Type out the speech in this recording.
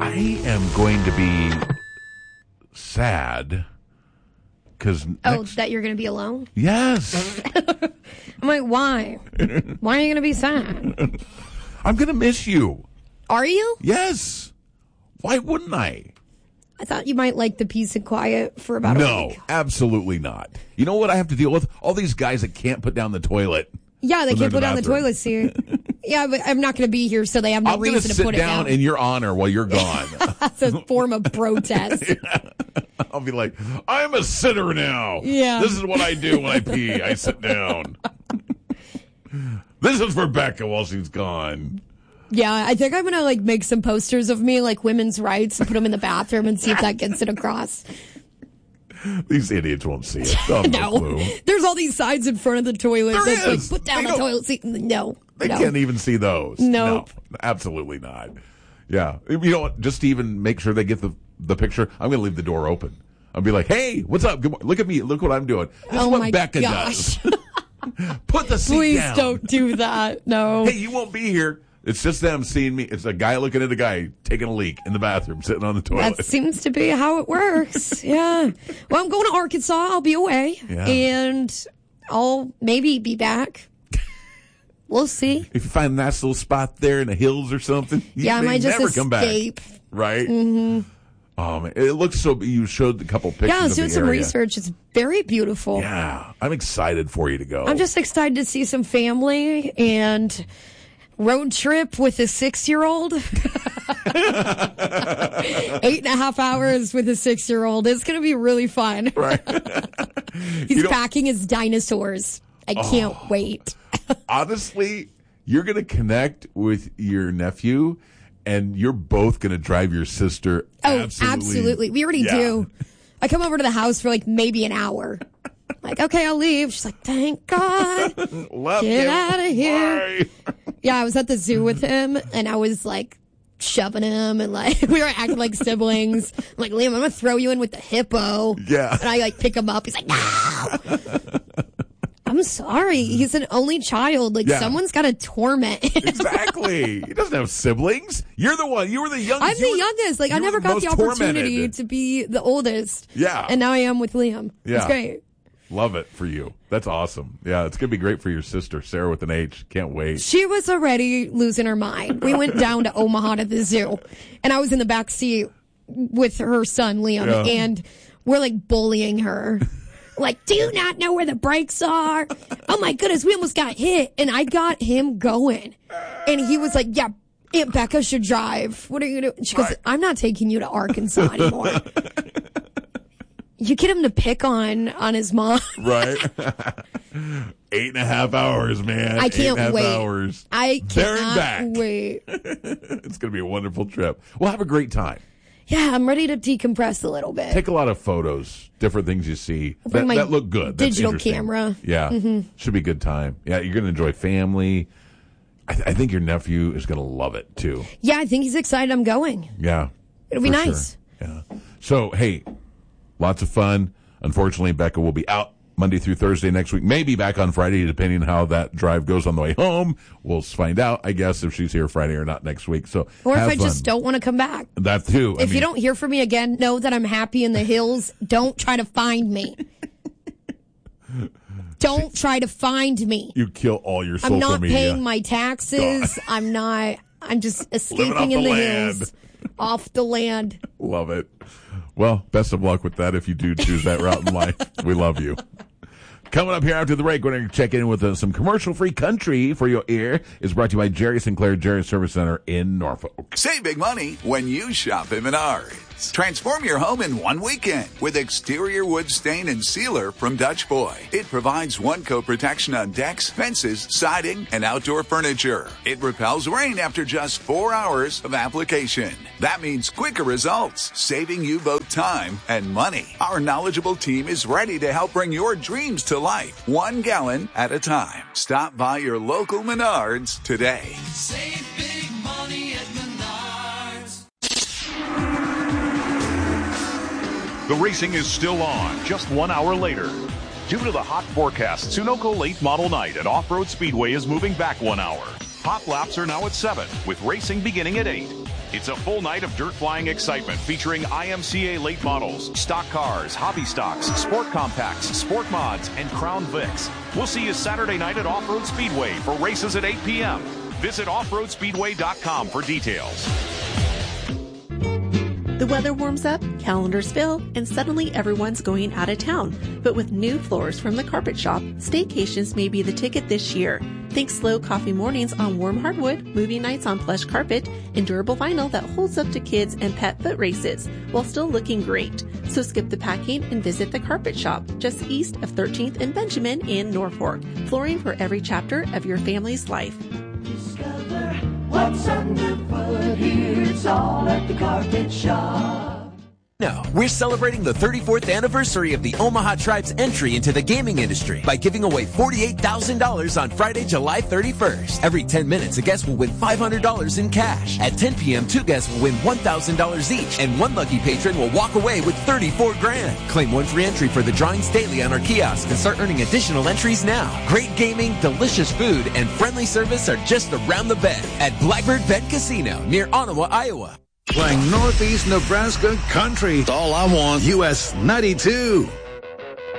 I am going to be sad because that you're going to be alone? Yes. I'm like, why? Why are you going to be sad? I'm going to miss you. Are you? Yes. Why wouldn't I? I thought you might like the peace and quiet for about a week. No, absolutely not. You know what I have to deal with? All these guys that can't put down the toilet. Yeah, they can't put down the toilet seat. Yeah, but I'm not going to be here, so they have no reason to put it down. I'm going to sit down in your honor while you're gone. That's a form of protest. Yeah. I'll be like, I'm a sitter now. Yeah. This is what I do when I pee. I sit down. This is for Becca while she's gone. Yeah, I think I'm going to make some posters of me, women's rights, and put them in the bathroom and see if that gets it across. These idiots won't see it. No clue. There's all these signs in front of the toilet there is. Put down the toilet seat. No. They can't even see those. Nope. No, absolutely not. Yeah. You know what? Just to even make sure they get the picture, I'm going to leave the door open. I'll be like, hey, what's up? Good morning. Look at me. Look what I'm doing. This is what Becca does. Put the seat down. Please don't do that. No. Hey, you won't be here. It's just them seeing me. It's a guy looking at a guy taking a leak in the bathroom, sitting on the toilet. That seems to be how it works. Yeah. Well, I'm going to Arkansas. I'll be away. Yeah. And I'll maybe be back. We'll see. If you find a nice little spot there in the hills or something, you I might just never come back. Right? Mm-hmm. Oh, man. It looks so... You showed a couple pictures I was doing some area. research. It's very beautiful. Yeah. I'm excited for you to go. I'm just excited to see some family and... road trip with a 6-year-old. 8.5 hours with a 6-year-old. It's going to be really fun. Right. He's packing his dinosaurs. I can't wait. Honestly, you're going to connect with your nephew, and you're both going to drive your sister absolutely. We already do. I come over to the house for maybe an hour. Okay, I'll leave. She's like, thank God. Get out of here. Yeah, I was at the zoo with him, and I was shoving him, and we were acting like siblings. I'm like, Liam, I'm going to throw you in with the hippo. Yeah. And I pick him up. He's like, no. I'm sorry. He's an only child. Someone's got to torment him. Exactly. He doesn't have siblings. You're the one. You were the youngest. I'm the youngest. I never got the opportunity to be the oldest. Yeah. And now I am with Liam. Yeah. It's great. Love it for you. That's awesome. Yeah, it's going to be great for your sister, Sarah with an H. Can't wait. She was already losing her mind. We went down to Omaha to the zoo, and I was in the back seat with her son, Liam, and we're bullying her. Do you not know where the brakes are? Oh my goodness, we almost got hit. And I got him going. And he was like, yeah, Aunt Becca should drive. What are you doing? She goes, I'm not taking you to Arkansas anymore. You get him to pick on his mom. Right. 8.5 hours, man. I can't wait. 8.5 hours. I cannot wait. It's going to be a wonderful trip. We'll have a great time. Yeah, I'm ready to decompress a little bit. Take a lot of photos, different things you see that look good. Digital camera. Yeah, should be a good time. Yeah, you're going to enjoy family. I think your nephew is going to love it too. Yeah, I think he's excited I'm going. Yeah, it'll be nice. Sure. Yeah. So hey, lots of fun. Unfortunately, Becca will be out Monday through Thursday next week. Maybe back on Friday, depending on how that drive goes on the way home. We'll find out, I guess, if she's here Friday or not next week. So, or if I just don't want to come back. That too. If you don't hear from me again, know that I'm happy in the hills. Don't try to find me. Don't try to find me. You kill all your social media. I'm not paying my taxes. God. I'm just escaping in the hills. Off the land. Love it. Well, best of luck with that if you do choose that route in life. We love you. Coming up here after the break, we're going to check in with some commercial-free country for your ear. It's brought to you by Jerry Sinclair, Jerry Service Center in Norfolk. Save big money when you shop at Menards. Transform your home in one weekend with exterior wood stain and sealer from Dutch Boy. It provides one-coat protection on decks, fences, siding, and outdoor furniture. It repels rain after just 4 hours of application. That means quicker results, saving you both time and money. Our knowledgeable team is ready to help bring your dreams to life, 1 gallon at a time. Stop by your local Menards today. Save big money at Menards. The racing is still on, just 1 hour later. Due to the hot forecast, Sunoco Late Model Night at Off-Road Speedway is moving back 1 hour. Hot laps are now at 7, with racing beginning at 8. It's a full night of dirt flying excitement featuring IMCA late models, stock cars, hobby stocks, sport compacts, sport mods, and Crown Vics. We'll see you Saturday night at Off-Road Speedway for races at 8 p.m. Visit offroadspeedway.com for details. The weather warms up, calendars fill, and suddenly everyone's going out of town. But with new floors from the Carpet Shop, staycations may be the ticket this year. Think slow coffee mornings on warm hardwood, movie nights on plush carpet, and durable vinyl that holds up to kids and pet foot races while still looking great. So skip the packing and visit the Carpet Shop just east of 13th and Benjamin in Norfolk. Flooring for every chapter of your family's life. Discover what's underfoot here. It's all at the Carpet Shop. No, we're celebrating the 34th anniversary of the Omaha Tribe's entry into the gaming industry by giving away $48,000 on Friday, July 31st. Every 10 minutes, a guest will win $500 in cash. At 10 p.m., 2 guests will win $1,000 each, and 1 lucky patron will walk away with $34,000. Claim 1 free entry for the drawings daily on our kiosk and start earning additional entries now. Great gaming, delicious food, and friendly service are just around the bend at Blackbird Pet Casino near Ottawa, Iowa. Playing Northeast Nebraska country. That's all I want. US 92.